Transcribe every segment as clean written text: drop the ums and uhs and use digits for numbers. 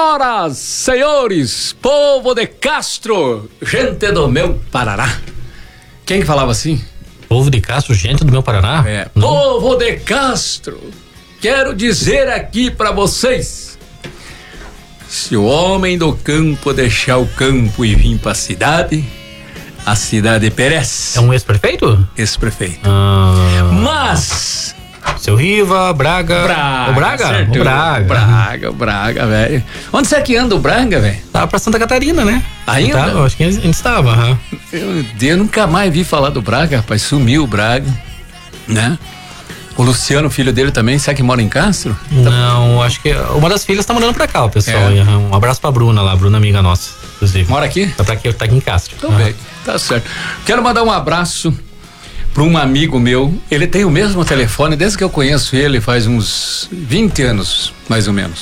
Senhoras, senhores, povo de Castro, gente do meu Paraná. Quem que falava assim? Povo de Castro, gente do meu Paraná? Povo de Castro, quero dizer aqui pra vocês: se o homem do campo deixar o campo e vir pra cidade, a cidade perece. É um ex-prefeito? Ex-prefeito. Mas... Seu Riva, Braga. Braga, O Braga? certo. O Braga. Braga, velho. Onde você que anda o Braga, velho? Tava pra Santa Catarina, né? Ainda? Tava, acho que a gente estava. Eu nunca mais vi falar do Braga, rapaz. Sumiu o Braga, né? O Luciano, filho dele também, será que mora em Castro? Não, acho que uma das filhas tá mandando pra cá, o pessoal. Um abraço pra Bruna lá, Bruna amiga nossa, inclusive. Mora aqui? Tá aqui em Castro. Bem, tá certo. Quero mandar um abraço para um amigo meu. Ele tem o mesmo telefone desde que eu conheço ele, faz uns 20 anos, mais ou menos.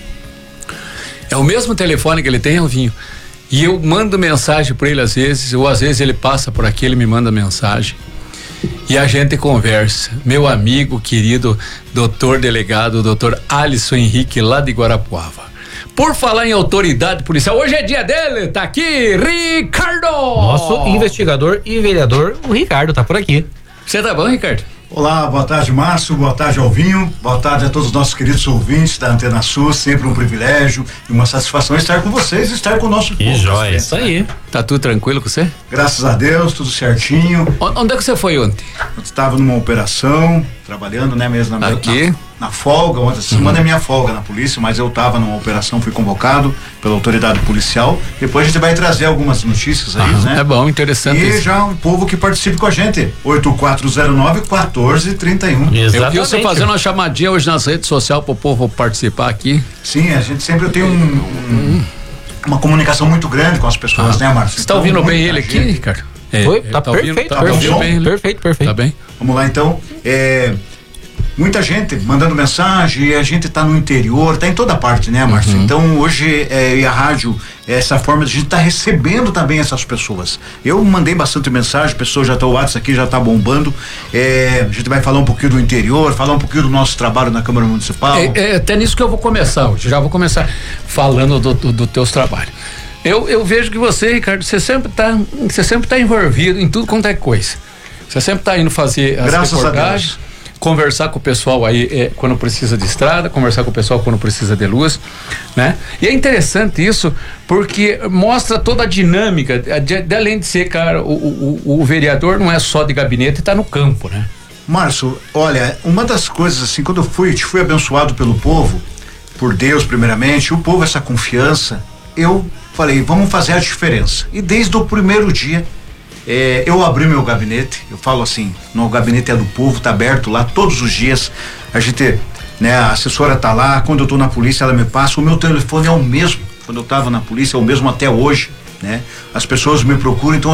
É o mesmo telefone que ele tem, Alvinho. E eu mando mensagem para ele às vezes, ou às vezes ele passa por aqui, ele me manda mensagem. E a gente conversa. Meu amigo querido, doutor delegado, doutor Alisson Henrique, lá de Guarapuava. Por falar em autoridade policial, hoje é dia dele, tá aqui, Ricardo! Nosso investigador e vereador, o Ricardo, tá por aqui. Você tá bom, Ricardo? Olá, boa tarde, Márcio, boa tarde, Alvinho, boa tarde a todos os nossos queridos ouvintes da Antena Sul, sempre um privilégio e uma satisfação estar com vocês e estar com o nosso povo. Que joia, isso aí. Tá tudo tranquilo com você? Graças a Deus, tudo certinho. Onde é que você foi ontem? Eu estava numa operação, trabalhando, né, mesmo na folga, ontem, essa semana é minha folga na polícia, mas eu estava numa operação, fui convocado pela autoridade policial. Depois a gente vai trazer algumas notícias aí, né? É bom, interessante. E isso. já um povo que participe com a gente, 8409-1431. Eu vi você fazendo uma chamadinha hoje nas redes sociais para o povo participar aqui. Sim, a gente sempre tem uma comunicação muito grande com as pessoas, né, Márcio? Você está ouvindo bem ele aqui, Ricardo? Tá perfeito, perfeito. Tá bem? Vamos lá, então. Muita gente mandando mensagem, a gente tá no interior, tá em toda parte, né, Márcio? Então hoje e a rádio, essa forma de a gente tá recebendo também essas pessoas. Eu mandei bastante mensagem, pessoas já tá, o WhatsApp aqui já tá bombando. A gente vai falar um pouquinho do interior, falar um pouquinho do nosso trabalho na Câmara Municipal. Até nisso que eu vou começar hoje, já vou começar falando do teus trabalhos. Eu vejo que você, Ricardo, você sempre tá envolvido em tudo quanto é coisa. Você sempre tá indo fazer as reportagens, conversar com o pessoal aí quando precisa de estrada, conversar com o pessoal quando precisa de luz, né? E é interessante isso porque mostra toda a dinâmica, de além de ser, cara, o vereador não é só de gabinete, tá no campo, né? Márcio, olha, uma das coisas assim, quando eu fui abençoado pelo povo, por Deus primeiramente, o povo, essa confiança, eu falei, vamos fazer a diferença. E desde o primeiro dia, eu abri meu gabinete, eu falo assim, no gabinete é do povo, tá aberto lá todos os dias, a gente, né, a assessora tá lá, quando eu tô na polícia ela me passa, o meu telefone é o mesmo, quando eu tava na polícia é o mesmo até hoje, né? As pessoas me procuram, então